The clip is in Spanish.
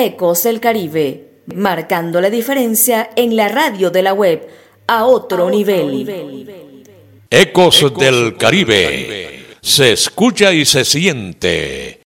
Ecos del Caribe, marcando la diferencia en la radio de la web a otro nivel. Ecos del Caribe. Se escucha y se siente